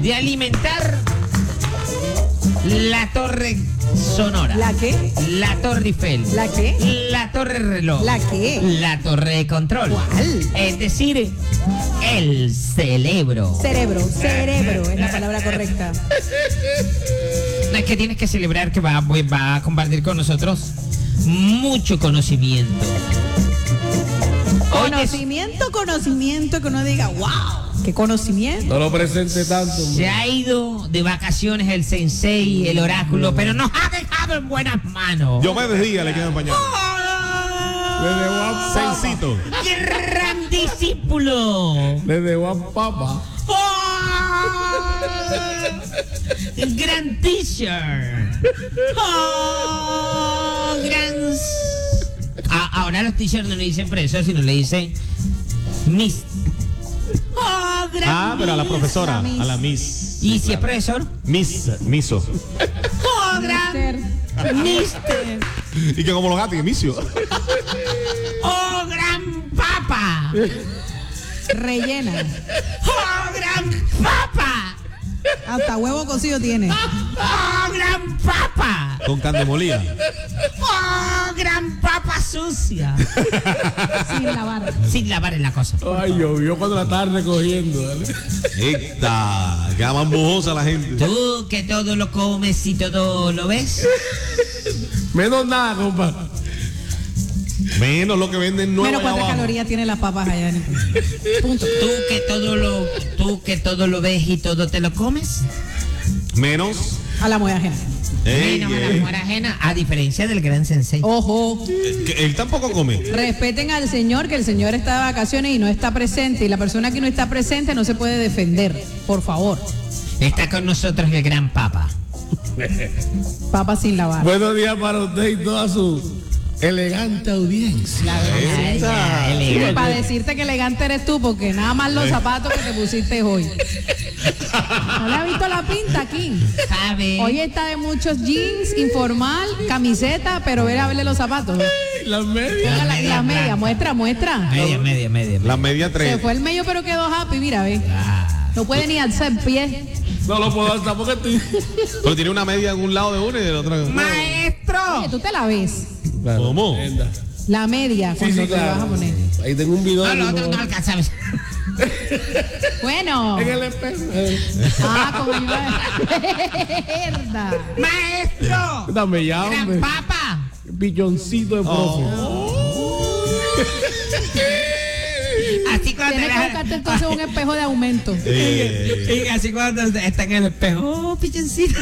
de alimentar la torre sonora. ¿La qué? La torre Eiffel. ¿La qué? La torre reloj. ¿La qué? La torre de control. ¿Cuál? Es decir, el cerebro. Cerebro es la palabra correcta. No, es que tienes que celebrar que va a compartir con nosotros mucho conocimiento. Conocimiento que uno diga, wow, qué conocimiento. No lo presente tanto. Se ha ido de vacaciones el sensei, el oráculo, pero nos ha dejado en buenas manos. Yo me desdiga, le quedan empañado. Desde Juan Sencito. ¡Gran discípulo! Desde Juan Papa. ¡Gran teacher! ¡Gran... ahora los teachers no le dicen profesor, sino le dicen miss. Ah, pero a la profesora, La miss. a la miss. ¿Y si es profesor? Miso. Gran mister. Y que como los gatos, que misio. Gran papa. Rellena. Gran papa. Hasta huevo cocido tiene. Gran papa. Con candemolía. Gran papa sucia. Sin lavar. Sin lavar en la cosa. Ay, llovió cuando la estaba recogiendo. ¿Vale? Esta, queda más mojosa la gente. Tú que todo lo comes y todo lo ves. Menos nada, compa. Menos lo que venden nuevo. Menos cuántas abajo. calorías tienen las papas allá en el punto. Tú que todo lo ves y todo te lo comes. Menos. A la mujer ajena. Menos a la mujer ajena, a diferencia del gran sensei. Ojo, Que él tampoco come. respeten al Señor, que el Señor está de vacaciones y no está presente. Y la persona que no está presente no se puede defender. Por favor. Está con nosotros el gran papa. Papa sin lavar. Buenos días para usted y toda su elegante audiencia. Elegante. Para decirte que elegante eres tú, porque nada más los zapatos que te pusiste hoy. ¿No le has visto la pinta aquí? ¿Sabe? Hoy está de muchos jeans, informal, camiseta, pero ver a verle los zapatos. Las medias. La media, muestra. Media. La media Se 3. fue el medio, pero quedó happy, mira, ve. No puede ni alzar el pie. No lo puedo alzar porque estoy. Pero tiene una media en un lado de uno y del otro. Maestro. Oye, tú te la ves. Claro, ¿Cómo? entienda. La media, cuando te la vas a poner. Ahí tengo un video. No, los otros no alcanzamos. Bueno. En el espejo. Como yo. Verdad. Maestro. Dame ya, Gran hombre. papa. Pilloncito de profe. Así cuando Tienes que buscarte entonces un espejo de aumento. y así cuando está en el espejo. Oh, pichoncito.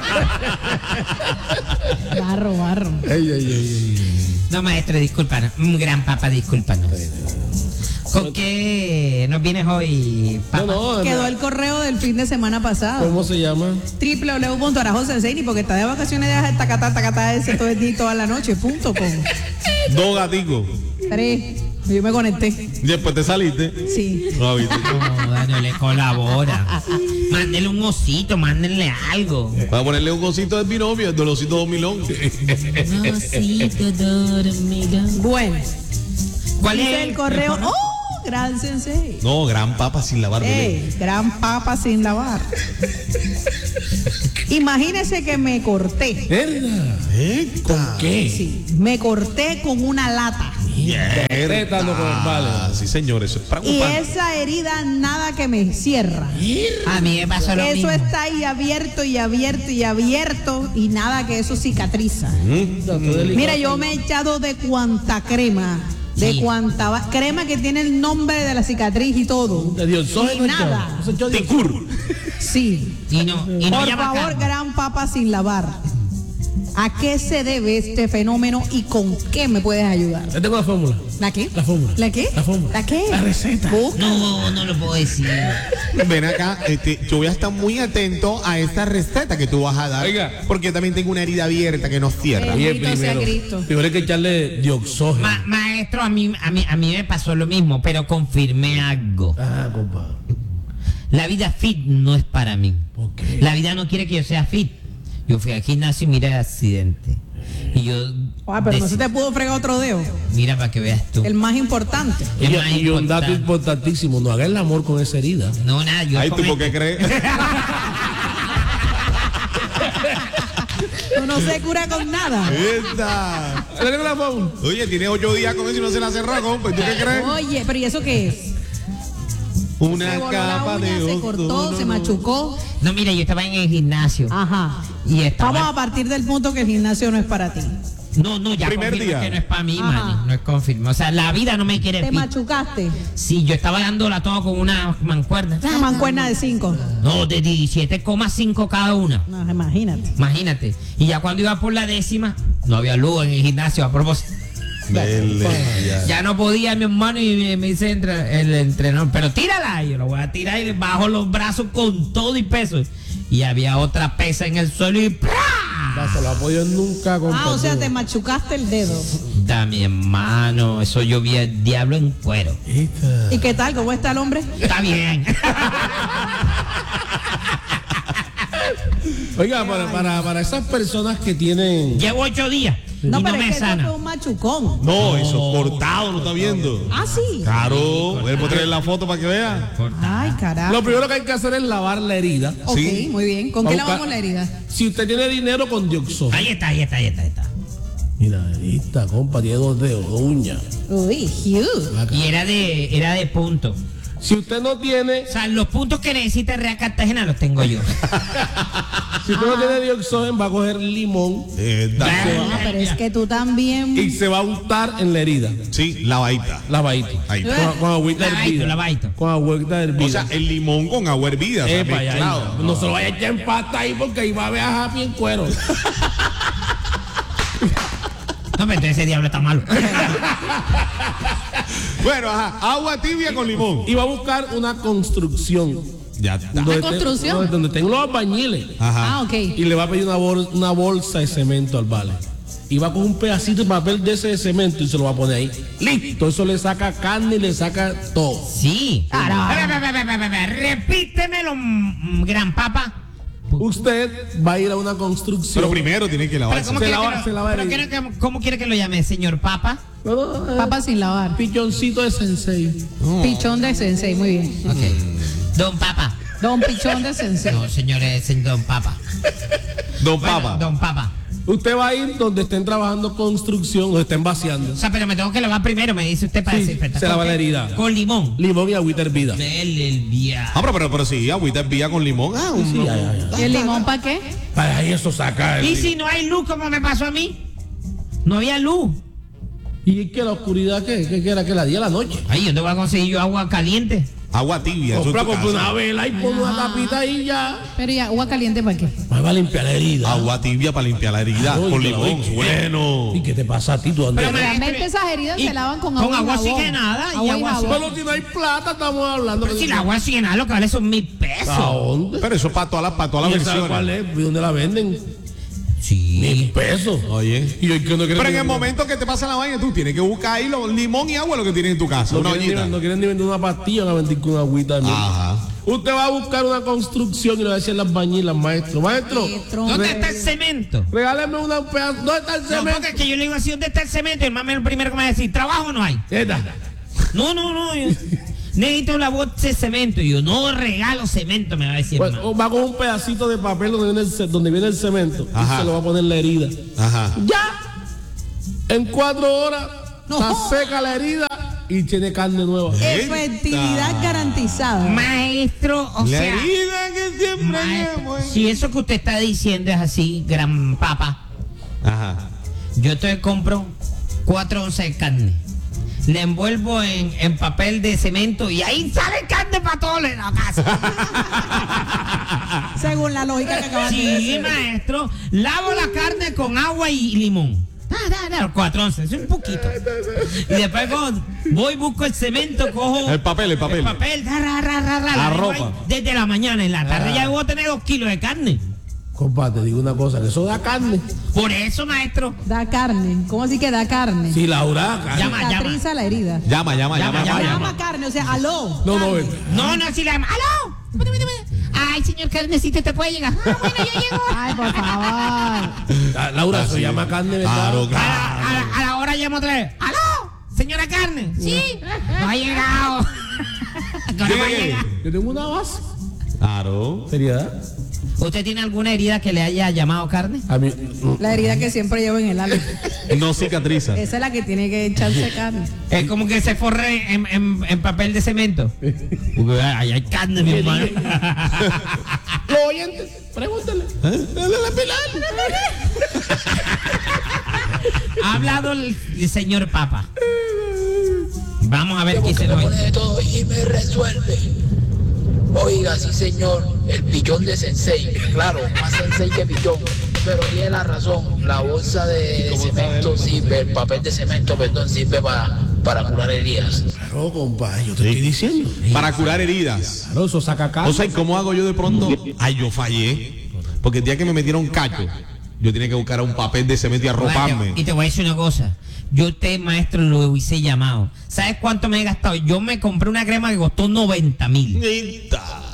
Barro. Ey. No, maestro, discúlpanos. Gran papa, discúlpanos. ¿Con qué nos vienes hoy, papa? No, Quedó el correo del fin de semana pasado. ¿Cómo se llama? www.arajosensei, porque está de vacaciones, deja el tacatá ese todo el día y toda la noche, punto com. 2 gaticos. 3. Yo me conecté. Después te saliste. Sí. No, ¿viste? No le colabora. Mándenle un osito, mándenle algo. Voy a ponerle un cosito de binomio, el dolorcito 2011. Un osito dormido. Bueno, ¿Cuál dice es el correo. ¡Oh! Gran sensei. No, gran papa sin lavar. Gran papa sin lavar. Imagínese que me corté. ¿Verdad? ¿Con qué? Sí, me corté con una lata. Tratando con el vale. Sí, señor, eso es Y preocupante. esa herida nada que me cierra. A mí me pasó lo Eso mismo. está ahí abierto y nada que eso cicatriza. Mira, yo me he echado de cuanta crema, de Sí. cuanta crema que tiene el nombre de la cicatriz y todo. De Dios, Y nada. Ticur. Sí. Y no Por llama favor, Carmen. gran papa sin lavar. ¿A qué se debe este fenómeno y con qué me puedes ayudar? Yo tengo la fórmula. ¿La qué? La fórmula. ¿La qué? La fórmula. ¿La qué? La receta. Busca. No lo puedo decir. Ven acá, yo voy a estar muy atento a esta receta que tú vas a dar. Oiga. Porque yo también tengo una herida abierta que nos cierra. Bendito sea Cristo. Primero hay que echarle dioxógeno. Maestro, a mí me pasó lo mismo, pero confirmé algo. Compa. La vida fit no es para mí. ¿Por qué? La vida no quiere que yo sea fit. Yo fui al gimnasio y mira el accidente. Y yo. Pero no se te pudo fregar otro dedo. Mira para que veas tú. El más importante. El más Y un dato importante. importantísimo, no haga el amor con esa herida. No, nada, yo. Ay, ¿tú por qué crees? Tú no se cura con nada. Esta. Oye, tiene 8 días con eso y no se la cerró, compa. ¿Tú qué crees? Oye, pero ¿y eso qué es? Una Se voló la capa uña, de se oso, cortó, no, se no. machucó. No, mira, yo estaba en el gimnasio. Ajá. Y estaba. Vamos a partir del punto que el gimnasio no es para ti. No, ya Primer confirma día. que no es para mí, Ajá. Manny. No es confirma. O sea, la vida no me quiere Te pi- machucaste. Sí, yo estaba dándola todo con una mancuerna. Una mancuerna de 5. No, de 17,5 cada una. No, imagínate. Imagínate. Y ya cuando iba por la 10ª, no había luz en el gimnasio a propósito. Ya no podía, mi hermano, y me dice el entrenador, pero tírala. Y yo lo voy a tirar y bajo los brazos con todo y peso. Y había otra pesa en el suelo y ¡prá! No se lo apoyo nunca con O sea, te machucaste el dedo. Da, mi hermano, eso yo vi al diablo en cuero. ¿Y qué tal? ¿Cómo está el hombre? Está bien. Oiga, para esas personas que tienen... Llevo 8 días y No, no pero me es que eso sana. fue un machucón. No, eso cortado, ¿no está viendo? Ah, sí. Claro, ¿puedes traer la foto para que vea? Ay, carajo. Lo primero que hay que hacer es lavar la herida. Ok, Sí. muy bien. ¿Con Va a qué buscar- lavamos la herida? Si usted tiene dinero, con Dioxol. Ahí está. Mira, ahí está, compa, tiene 2 dedos, 2 uñas. Uy, huge. Y era de punto. Si usted no tiene, O sea, los puntos que necesita Real Cartagena los tengo yo. si usted no tiene Dioxol, va a coger limón Ah, pero es que tú también. y se va a untar en la herida. Sí, lavadita. Lavadito. Ahí. Con agüita hervida. Lavadito. Con agüita hervida. O sea, el limón con agua hervida. o sea, Epa, ya, mezclado. no se lo vaya a echar en pasta ahí porque ahí va a ver a Happy en cuero. No, pero entonces ese diablo está malo. Bueno, ajá, agua tibia con limón. Y va a buscar una construcción. Ya está. Donde construcción? donde tengo los albañiles. Ajá. Ah, ok. Y le va a pedir una bolsa de cemento al vale. Y va con un pedacito de papel de ese de cemento y se lo va a poner ahí. Listo, eso le saca carne y le saca todo. Sí. Repítemelo, gran papa. Usted va a ir a una construcción. Pero primero tiene que Pero lavarse. ¿cómo Se quiere lava- que lo- se lava pero el- ¿cómo quiere que lo llame, señor papa? Papa sin lavar. Pichoncito de sensei. Pichón de sensei, muy bien. Don papa. Don Pichón de sensei. No, señores, don papa. Don Bueno, Papa. don papa. Usted va a ir donde estén trabajando construcción o estén vaciando. O sea, pero me tengo que lavar primero, me dice usted para Sí, desinfectar. se lava ¿Con la qué? herida. Con limón. Limón y agüita hervida. El día. Ah, pero sí, agüita hervida con limón. Ah, Sí, ya. ¿Y el limón para qué? Para eso sacar. ¿Y si no hay luz, como me pasó a mí? No había luz. ¿Y es que la oscuridad qué era? Que la día a la noche. Ay, ¿dónde voy a conseguir yo agua caliente? agua tibia. eso en tu Compra casa. una vela y pon una tapita ahí ya. Pero ya, agua caliente para qué? Va a limpiar la herida. Agua tibia para limpiar la herida Ay, con que la limón. doy. Bueno. ¿Y qué te pasa a ti? ¿Tú dónde Pero vas? Realmente esas heridas Y se lavan con con agua y agua jabón. oxigenada y Agua agua jabón. Pero si no hay plata, estamos hablando. Pero si la agua oxigenada lo que vale son 1,000 pesos. ¿A dónde? Pero eso para todas las ¿Y esa versiones. cuál es? ¿Y dónde la venden? Sí. 1,000 pesos. Oye. Y hoy que no quieren Pero en ni- el momento que te pasa la vaina, tú tienes que buscar ahí limón y agua lo que tienes en tu casa. no una quieren, ollita. no quieren ni vender una pastilla, van a vender con una agüita de miel. Ajá. Usted va a buscar una construcción y le va a decir a las bañilas, maestro, ¿Dónde está el cemento? regáleme una pedazo. ¿Dónde está el No, cemento? porque es que yo le digo así, ¿dónde está el cemento? Y el mamá es el primero que me va a decir, ¿trabajo no hay? Esta. No, yo necesito una bolsa de cemento. Y yo, no regalo cemento, me va a decir. Pues, hermano. va con un pedacito de papel donde viene el cemento Ajá. y se lo va a poner en la herida. Ajá. Ya, en 4 horas está seca la herida y tiene carne nueva. Efectividad garantizada. Maestro, o La sea, herida que siempre maestro, llevo. si eso que usted está diciendo es así, gran papa, Ajá. yo te compro 4 onzas de carne. Le envuelvo en papel de cemento y ahí sale carne para todos en la casa. Según la lógica que acabas de Sí, decir. maestro. Lavo la carne con agua y limón. 4 onzas, es un poquito. Y después voy, busco el cemento, cojo El papel. el papel, La dejo ropa. ahí desde la mañana. En la tarde ya voy a tener 2 kilos de carne. Compa, te digo una cosa, que eso da carne. Por eso, maestro. Da carne. ¿Cómo así que da carne? Si la carne. Llama. Cicatriza la herida. Llama. Llama. Llama carne, o sea, aló. No, No, si la llama. ¡Aló! Ahí ay, señor carnecito, ¿te puede llegar? Ah, bueno, yo llego. Ay, por favor. Laura, se llama carne, ¿verdad? Claro, A la hora llamo otra vez. ¡Aló! ¿Señora carne? Sí. No ha llegado. No va a llegar. Yo tengo una base. Claro. ¿Seriedad? ¿Usted tiene alguna herida que le haya llamado carne? A mí, La herida que siempre llevo en el alma. No cicatriza. Esa es la que tiene que echarse carne. Es como que se forre en papel de cemento. Porque ahí hay carne, mi hermano. los oyentes, pregúntale. Ha hablado el señor Papa. Vamos a ver qué se nos pone de todo y me resuelve. Oiga, sí señor, el pichón de Sensei, claro, más Sensei que pichón, pero tiene la razón, la bolsa de cemento sirve, el papel de cemento, perdón, sirve para curar heridas. Claro, compadre, yo te estoy diciendo. Para curar heridas. Claro, eso saca cara. O sea, ¿y cómo hago yo de pronto? Ay, yo fallé. Porque el día que me metieron cacho, yo tenía que buscar un papel de cemento y arroparme. Y te voy a decir una cosa. Yo usted, maestro, lo hubiese llamado. ¿Sabes cuánto me he gastado? Yo me compré una crema que costó 90,000.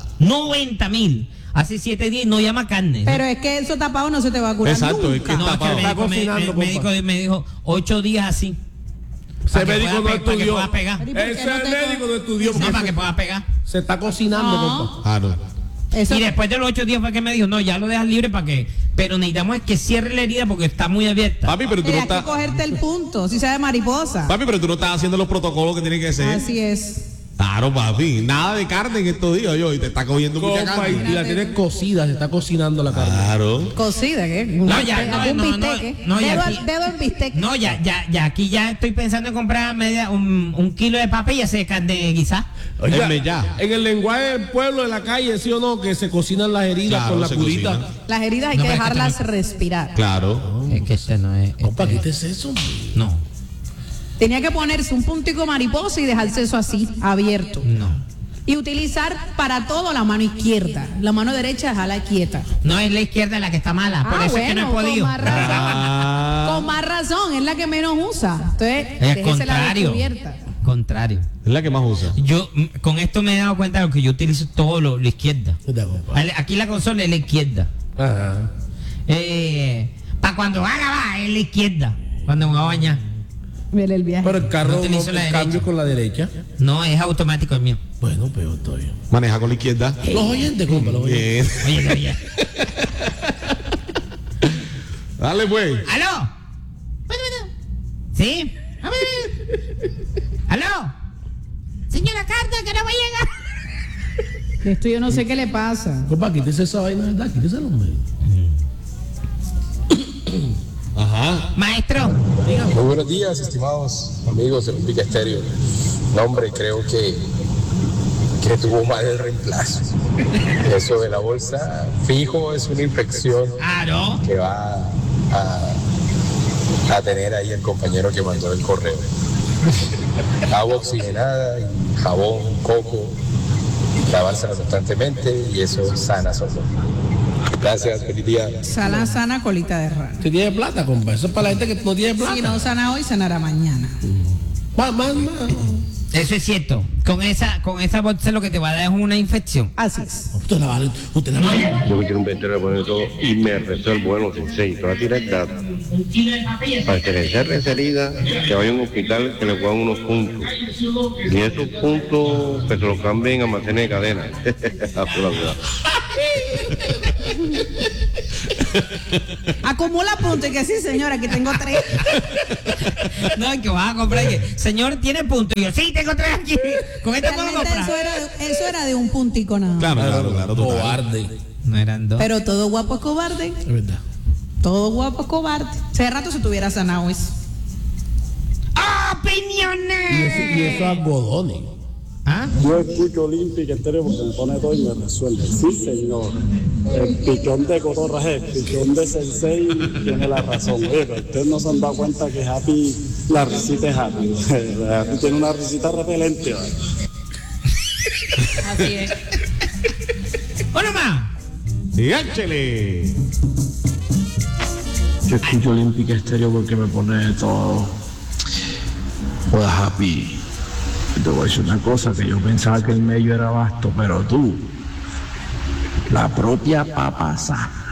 90,000. Hace 7 días y no llama carne. Pero es que eso tapado no se te va a curar. Exacto, nunca. es que No, es que tapado. el médico me dijo 8 días así. Ese médico no Para que estudió. pueda pegar. ¿Y por qué Ese no te médico no estudió. No, para que pueda pegar. Se está cocinando, No. compadre. Claro. Eso, Y después de los 8 días fue que me dijo, no, ya lo dejas libre para que. Pero necesitamos es que cierre la herida porque está muy abierta. Papi, pero tú no hay que estás. cogerte el punto, si sea de mariposa. Papi, pero tú no estás haciendo los protocolos que tienen que ser. Así es. Claro, papi. Nada de carne en estos días, yo. Y te está cogiendo mucha Compa, y carne. la tienes cocida, se está cocinando la carne. Claro. Cocida, ¿qué? No, ya, ¿Algún no, bistec? no, ya dedo, aquí- dedo en bistec. No, ya, aquí ya estoy pensando en comprar un kilo de papa y hacer carne guisada. Oiga, Denme ya. en el lenguaje del pueblo, de la calle, sí o no, que se cocinan las heridas Claro, con la se curita. cocina. Las heridas hay No, que pero es que dejarlas esto respirar. Claro. Es que este no es. Compa, ¿qué es eso? No, Tenía que ponerse un puntico mariposa y dejarse eso así, abierto. no. Y utilizar para todo la mano izquierda. La mano derecha dejarla quieta. No es la izquierda la que está mala. Por eso es que no he podido. Con más razón. Ah. Con más razón, es la que menos usa. Entonces, Es déjese la contrario. descubierta. Contrario. Es la que más usa. Yo con esto me he dado cuenta de que yo utilizo todo la izquierda. Aquí la consola es la izquierda. Ajá. Para cuando haga va, es la izquierda. Cuando me voy a bañar. Mira el viaje. Pero el carro No no, utilizo la cambio derecha. con la derecha. No, es automático el mío. Bueno, peor todavía. Maneja con la izquierda. Los oyentes, compa, los oyentes. Bien. Oye. Dale, pues. ¿Aló? ¿Sí? ¿Aló? Señora Carta, que no va a llegar. Esto yo no sé qué le pasa. Compa, quítese esa vaina, ¿verdad? Quítese el hombre. Ajá. Maestro. Muy buenos días, estimados amigos de Olímpica Estéreo. No, hombre, creo que tuvo mal el reemplazo. Eso de la bolsa, fijo, es una infección Claro. que va a tener ahí el compañero que mandó el correo. Agua oxigenada y jabón, coco, lavársela constantemente y eso sana solo. Gracias, feliz día. Sana, colita de rana. Si tiene plata, compa. Eso es para la gente que no tiene plata. Si no sana hoy, sanará mañana. Más. Eso es cierto. Con esa bolsa lo que te va a dar es una infección. Así es. Usted la vale. Yo me quiero inventar a poner todo y me resuelvo bueno sensei. Te voy a tirar datos. Para que le cierre esa herida, que vaya a un hospital que le pongan unos puntos. Y esos puntos que se los cambien en almacenes de cadena. Acumula puntos y que sí, señora, aquí tengo 3. No, que vas a comprar. Señor, ¿tiene puntos? Y yo, sí, tengo 3 aquí. Con esto puedo Realmente comprar. eso era de un puntico nada. Claro, total. Cobarde. No eran 2. Pero todo guapo es cobarde. Es verdad. Todo guapo es cobarde. Hace rato se tuviera sanado eso. ¡Opiniones! Y eso algodones. ¿Ah? Yo escucho Olímpica Estéreo porque me pone todo y me resuelve. Sí, señor. El pichón de Cotorras es el pichón de Sensei tiene la razón. Oye, pero ustedes no se han dado cuenta que Happy, la risita es Happy. Happy tiene una risita repelente. ¿Vale? Así es. ¡Uno más! ¡Díganchele! Yo escucho Olímpica Estéreo porque me pone todo happy. Te voy a decir una cosa, que yo pensaba que el medio era vasto, pero tú La propia papasa.